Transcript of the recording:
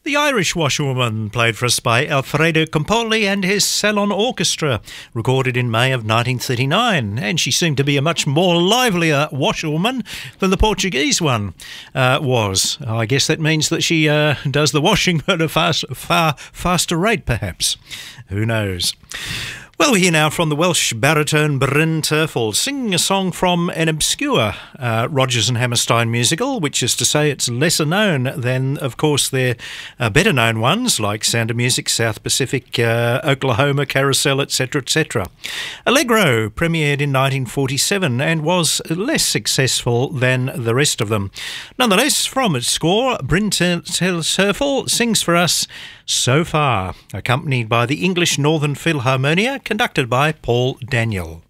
The Irish Washerwoman, played for us by Alfredo Campoli and his Salon Orchestra, recorded in May of 1939, and she seemed to be a much more livelier washerwoman than the Portuguese one was. I guess that means that she does the washing at a far faster rate, perhaps. Who knows? Well, we're here now from the Welsh baritone Bryn Terfel, singing a song from an obscure Rodgers and Hammerstein musical, which is to say it's lesser known than, of course, their better known ones like Sound of Music, South Pacific, Oklahoma, Carousel, etc., etc. Allegro premiered in 1947 and was less successful than the rest of them. Nonetheless, from its score, Bryn Terfel sings for us So Far, accompanied by the English Northern Philharmonia, conducted by Paul Daniel.